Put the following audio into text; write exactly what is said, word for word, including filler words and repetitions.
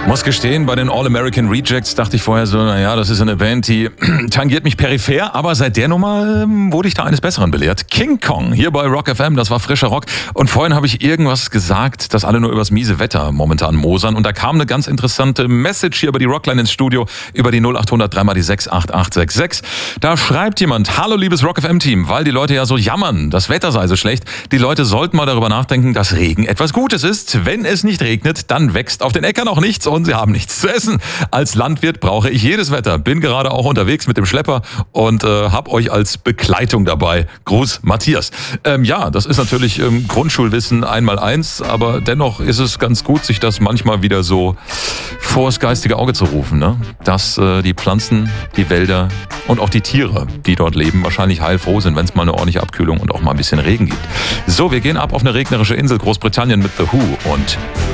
Muss gestehen, bei den All-American Rejects dachte ich vorher so, naja, das ist eine Band, die tangiert mich peripher, aber seit der Nummer ähm, wurde ich da eines Besseren belehrt. King Kong, hier bei Rock F M, das war frischer Rock. Und vorhin habe ich irgendwas gesagt, dass alle nur übers miese Wetter momentan mosern. Und da kam eine ganz interessante Message hier über die Rockline ins Studio, über die null acht hundert drei mal die sechs acht acht sechs sechs. Da schreibt jemand, hallo liebes Rock F M-Team, weil die Leute ja so jammern, das Wetter sei so schlecht. Die Leute sollten mal darüber nachdenken, dass Regen etwas Gutes ist. Wenn es nicht regnet, dann wächst auf den Äckern auch nichts und sie haben nichts zu essen. Als Landwirt brauche ich jedes Wetter. Bin gerade auch unterwegs mit dem Schlepper und äh, hab euch als Begleitung dabei. Gruß, Matthias. Ähm, ja, das ist natürlich ähm, Grundschulwissen einmal eins, aber dennoch ist es ganz gut, sich das manchmal wieder so vors geistige Auge zu rufen, ne? Dass äh, die Pflanzen, die Wälder und auch die Tiere, die dort leben, wahrscheinlich heilfroh sind, wenn es mal eine ordentliche Abkühlung und auch mal ein bisschen Regen gibt. So, wir gehen ab auf eine regnerische Insel Großbritannien mit The Who und